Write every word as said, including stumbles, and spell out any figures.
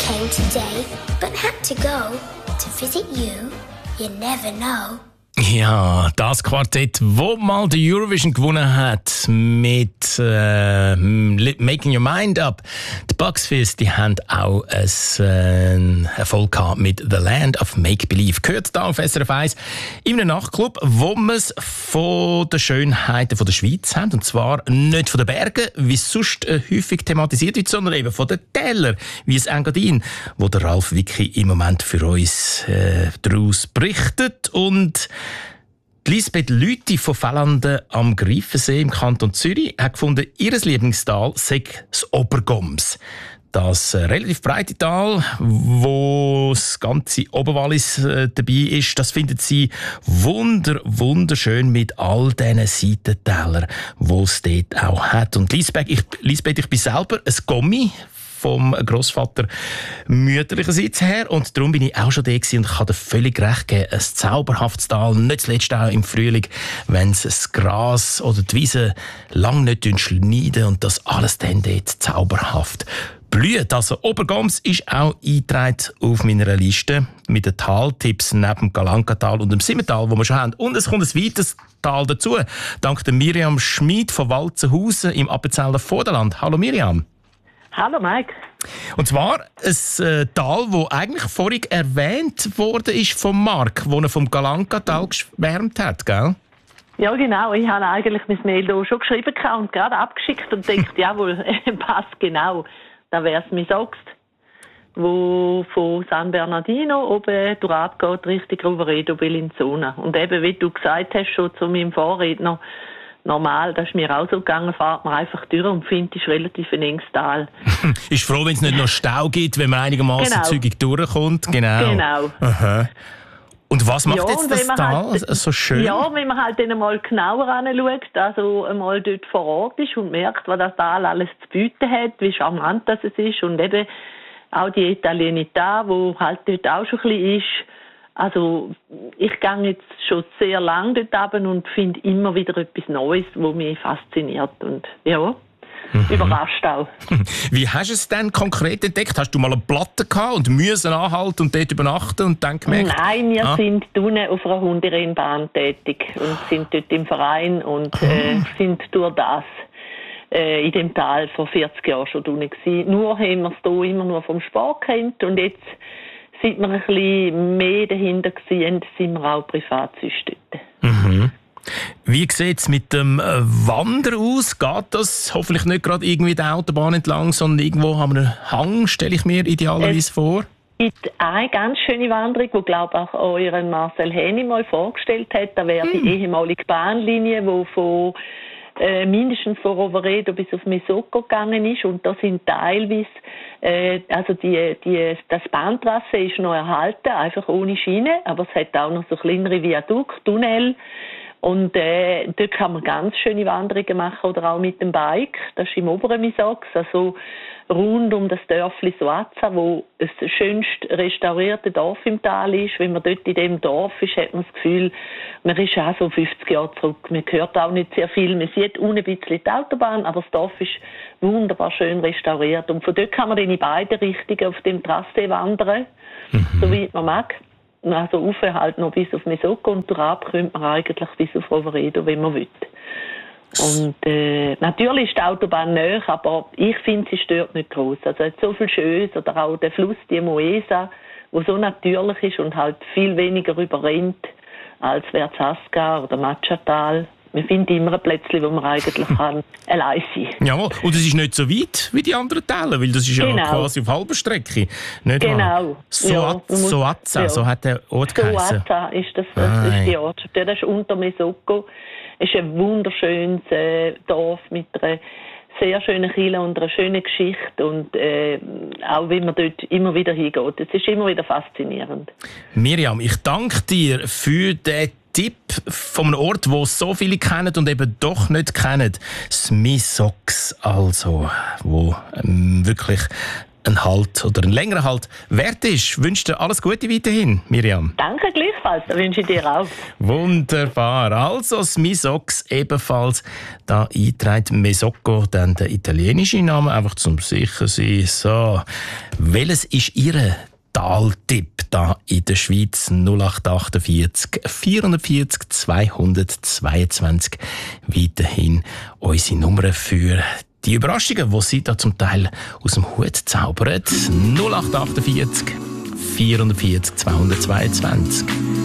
came today, but had to go to visit you. You never know. Ja, das Quartett, das mal die Eurovision gewonnen hat mit äh, Making Your Mind Up. Die Bucks Fizz, die haben auch einen äh, Erfolg gehabt mit The Land of Make Believe. Gehört da auf S R F eins in einem Nachtclub, wo wir es von den Schönheiten von der Schweiz haben. Und zwar nicht von den Bergen, wie es sonst äh, häufig thematisiert wird, sondern eben von den Tälern, wie es Engadin, wo der Ralf Wicki im Moment für uns äh, daraus berichtet. Und die Lisbeth Lüthi von Fellanden am Greifensee im Kanton Zürich hat gefunden, ihr Lieblingstal sei das Obergoms. Das äh, relativ breite Tal, wo das ganze Oberwallis äh, dabei ist, das findet sie wunder, wunderschön mit all diesen Seitentälern, die es dort auch hat. Und Lisbeth, ich, Lisbeth, ich bin selber ein Gommi vom Grossvater mütterlicherseits her. Und darum bin ich auch schon da gewesen und kann dir völlig recht geben. Ein zauberhaftes Tal, nicht zuletzt auch im Frühling, wenn es das Gras oder die Wiese lang nicht schneiden und das alles dann dort zauberhaft blüht. Also Obergoms ist auch eingetragen auf meiner Liste mit den Taltipps neben dem Galankatal und dem Simmental, wo wir schon haben. Und es kommt ein weiteres Tal dazu, dank der Miriam Schmid von Walzenhausen im Appenzeller Vorderland. Hallo Miriam. Hallo Mike. Und zwar ein äh, Tal, das eigentlich vorhin erwähnt worden ist vom Marc, wo er vom Galankatal geschwärmt hat, gell? Ja genau, ich habe eigentlich mein Mail hier schon geschrieben und gerade abgeschickt und dachte, jawohl, passt genau. Da wäre es mein Augst, wo von San Bernardino oben durchgeht Richtung Roveredo Bellinzona. Und eben, wie du gesagt hast, schon zu meinem Vorredner, normal, das ist mir auch so gegangen, fährt man einfach durch und findet, es ist relativ ein enges Tal. Ist froh, wenn es nicht noch Stau gibt, wenn man einigermaßen genau. zügig durchkommt. Genau. Genau. Aha. Und was macht ja, jetzt das Tal halt, so schön? Ja, wenn man halt dann einmal genauer anschaut, also einmal dort vor Ort ist und merkt, was das Tal alles zu bieten hat, wie charmant das ist und eben auch die Italienità, wo halt dort auch schon ein bisschen ist. Also ich gehe jetzt schon sehr lange dort runter und finde immer wieder etwas Neues, was mich fasziniert und ja, mhm. überrascht auch. Wie hast du es denn konkret entdeckt? Hast du mal eine Platte gehabt und müssen anhalten und dort übernachten und dann gemerkt? Nein, wir ah. sind unten auf einer Hunderennbahn tätig und sind dort im Verein und äh, sind durch das äh, in dem Tal vor vierzig Jahren schon drin gewesen. Nur haben wir es hier immer nur vom Sport kennt und jetzt, seit wir ein bisschen mehr dahinter waren, sind wir auch Privatzüchter. Mhm. Wie sieht es mit dem Wandern aus? Geht das hoffentlich nicht gerade irgendwie die Autobahn entlang, sondern irgendwo haben wir einen Hang, stelle ich mir idealerweise es vor? Es gibt eine ganz schöne Wanderung, die, glaube ich, auch euren Marcel Häni mal vorgestellt hat. Da wäre hm. die ehemalige Bahnlinie, die von Äh, mindestens von Roveredo bis auf Mesocco gegangen ist und da sind teilweise äh, also die, die, das Bahntrasse ist noch erhalten, einfach ohne Schiene, aber es hat auch noch so kleinere Viadukt, Tunnel und äh, dort kann man ganz schöne Wanderungen machen oder auch mit dem Bike, das ist im oberen Misox, also rund um das Dörfli Soazza, wo das schönst restaurierte Dorf im Tal ist. Wenn man dort in dem Dorf ist, hat man das Gefühl, man ist auch so fünfzig Jahre zurück. Man hört auch nicht sehr viel. Man sieht un ein bisschen die Autobahn, aber das Dorf ist wunderbar schön restauriert. Und von dort kann man dann in beide Richtungen auf dem Trasse wandern, mhm. so weit man mag. Also rauf halt noch bis auf Mesocco und durchab kommt man eigentlich bis auf Roveredo, wenn man will. Und äh, natürlich ist die Autobahn näher, aber ich finde, sie stört nicht groß. Also es hat so viel Schönes, oder auch der Fluss, die Moesa, der so natürlich ist und halt viel weniger überrennt, als Verzasca oder Machatal. Man findet immer ein Plätzchen, wo man eigentlich kann allein sein kann. Jawohl, und es ist nicht so weit wie die anderen Täler, weil das ist ja genau. quasi auf halber Strecke. Nicht genau. Soazza, ja, Soazza ja. so hat der Ort geheißen. Soazza ist das, das ist die Ort. Das ist unter Mesocco. Es ist ein wunderschönes äh, Dorf mit einer sehr schönen Kirche und einer schönen Geschichte und äh, auch wenn man dort immer wieder hingeht. Es ist immer wieder faszinierend. Miriam, ich danke dir für den Tipp von einem Ort, wo so viele kennen und eben doch nicht kennen. Das Misox, also, wo ähm, wirklich ein Halt oder ein längerer Halt wert ist. Ich wünsche dir alles Gute weiterhin, Miriam. Danke gleichfalls, das wünsche ich dir auch. Wunderbar. Also das Misox ebenfalls da eingetragen. Mesocco, dann der italienische Name, einfach zum sicher sein. So, welches ist Ihre Taltipp da in der Schweiz? null acht achtundvierzig vierundvierzig zweihundertzweiundzwanzig. Weiterhin unsere Nummer für die Überraschungen, die Sie da zum Teil aus dem Hut zaubern. null acht achtundvierzig vierundvierzig zweihundertzweiundzwanzig.